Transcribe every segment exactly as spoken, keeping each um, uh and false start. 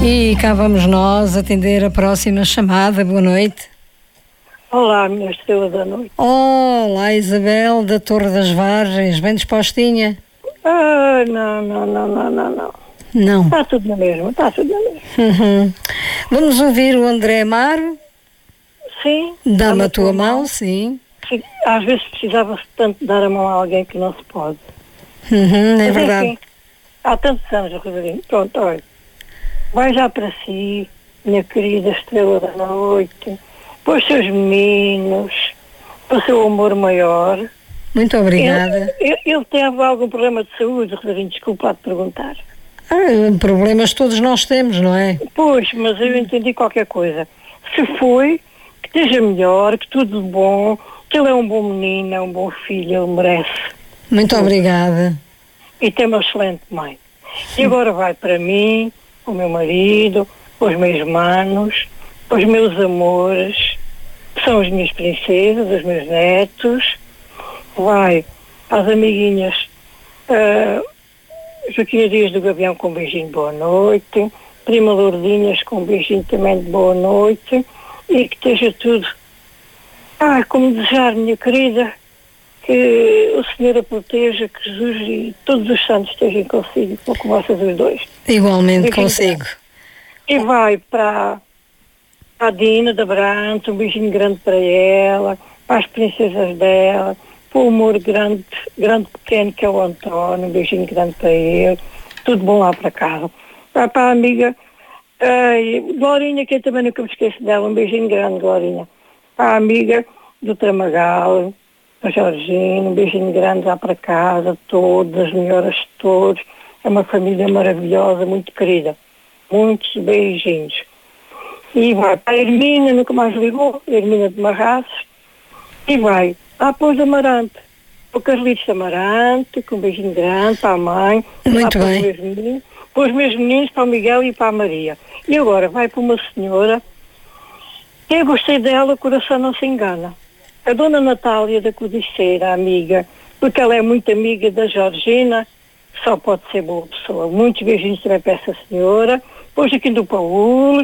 E cá vamos nós atender a próxima chamada. Boa noite. Olá, minha estrela da noite. Olá, Isabel da Torre das Vargens, bem dispostinha? Ah, não, não, não, não, não, não. Não. Está tudo na mesma, está tudo na mesma. Uhum. Vamos ouvir o André Amaro? Sim. Dá-me a tua mão, mão, sim. Sim. Às vezes precisava-se tanto dar a mão a alguém que não se pode. Uhum, é Mas, verdade. enfim, há tantos anos, Rodrigo. Pronto, olha. Vai já para si, minha querida estrela da noite, para os seus meninos, para o seu amor maior. Muito obrigada. Ele, ele teve algum problema de saúde, Rodrigo? Desculpa lá te perguntar. Ah, problemas todos nós temos, não é? Pois, mas eu entendi qualquer coisa. Se foi, que esteja melhor, que tudo bom, que ele é um bom menino, é um bom filho, ele merece. Muito tudo. Obrigada. E tem uma excelente mãe. E agora vai para mim, o meu marido, os meus manos, os meus amores, que são as minhas princesas, os meus netos. Vai às amiguinhas uh, Joaquina Dias do Gavião com um beijinho de boa noite, Prima Lourdinhas com um beijinho também de boa noite, e que esteja tudo, ah, como desejar, minha querida, que o Senhor a proteja, que Jesus e todos os santos estejam consigo, com vocês os dois. Igualmente beijinho consigo. Grande. E vai para a Dina da Branto, um beijinho grande para ela, para as princesas dela, para o amor grande, grande pequeno que é o António, um beijinho grande para ele, tudo bom lá para casa. Vai para a amiga uh, Glorinha, que eu também nunca me esqueço dela, um beijinho grande, Glorinha. Para a amiga do Tramagal, a Jorginho, um beijinho grande lá para casa, todas, as melhoras de todos, é uma família maravilhosa, muito querida. Muitos beijinhos. E vai para a Hermina, nunca mais ligou, a Hermina de Marraços, e vai ah, para os Amarante, para o Carlitos Amarante, com um beijinho grande, para a mãe, muito para, bem. Os meus meninos, para os meus meninos, para o Miguel e para a Maria. E agora vai para uma senhora, que eu gostei dela, o coração não se engana. A Dona Natália da Codiceira, amiga, porque ela é muito amiga da Georgina, só pode ser boa pessoa. Muitos beijinhos também para essa senhora, depois aqui do Paulo.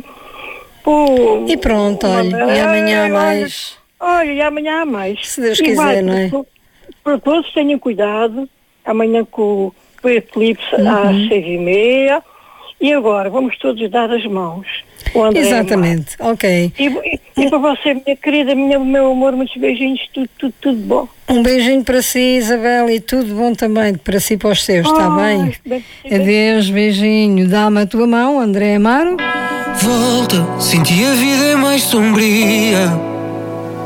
Por, e pronto, olha, uma... e amanhã há mais... Olha, e amanhã há mais. Se Deus quiser, vai, não é? Para todos tenham cuidado, amanhã com o eclipse uhum. às seis e meia, e agora vamos todos dar as mãos. Exatamente, Amar. Ok. E, e, e para você, minha querida, minha, meu amor, muitos beijinhos, tudo, tudo, tudo bom. Um beijinho para si, Isabel, e tudo bom também, para si e para os seus, oh, está bem? bem Adeus, beijinho. Dá-me a tua mão, André Amaro. Volta, senti a vida é mais sombria.